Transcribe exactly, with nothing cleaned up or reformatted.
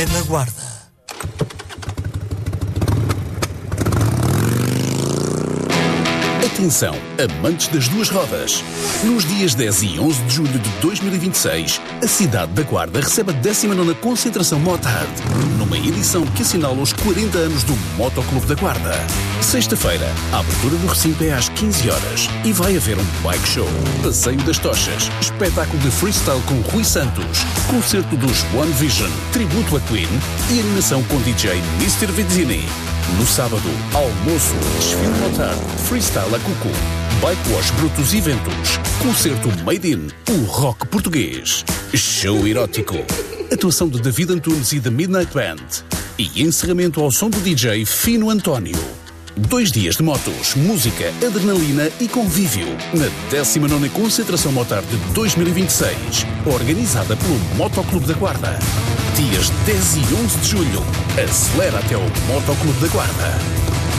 É na Guarda. Atenção, amantes das duas rodas. Nos dias dez e onze de julho de dois mil e vinte e seis, a cidade da Guarda recebe a décima nona concentração Motard, numa edição que assinala os quarenta anos do Motoclube da Guarda. Sexta-feira, a abertura do recinto é às quinze horas e vai haver um bike show, passeio das tochas, espetáculo de freestyle com Rui Santos, concerto dos One Vision, tributo a Queen e animação com D J mister Vizzini. No sábado, almoço, desfile Motard, freestyle a cucu, bike wash Brutus e Ventus, concerto Made in, o rock português, show erótico, atuação de David Antunes e da Midnight Band e encerramento ao som do D J Fino António. Dois dias de motos, música, adrenalina e convívio na décima nona Concentração Motard de dois mil e vinte e seis, organizada pelo Motoclube da Guarda. Dias dez e onze de julho. Acelera até o Motoclube da Guarda.